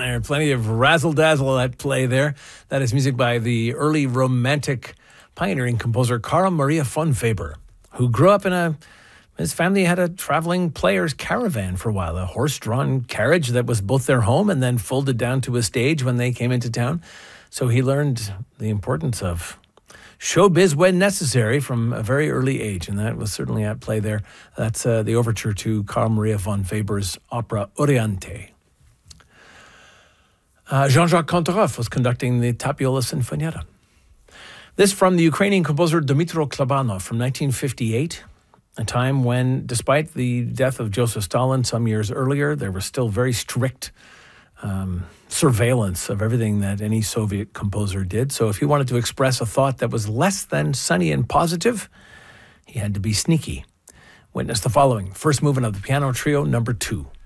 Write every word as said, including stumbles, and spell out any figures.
There are plenty of razzle-dazzle at play there. That is music by the early Romantic pioneering composer Carl Maria von Weber, who grew up in a... His family had a traveling players' caravan for a while, a horse-drawn carriage that was both their home and then folded down to a stage when they came into town. So he learned the importance of showbiz when necessary from a very early age, and that was certainly at play there. That's uh, the overture to Carl Maria von Weber's opera Oriente. Uh, Jean-Jacques Kantorov was conducting the Tapiola Sinfonietta. This from the Ukrainian composer Dmytro Klabanov from nineteen fifty-eight, a time when, despite the death of Joseph Stalin some years earlier, there was still very strict um, surveillance of everything that any Soviet composer did. So if he wanted to express a thought that was less than sunny and positive, he had to be sneaky. Witness the following. First movement of the piano trio, number two.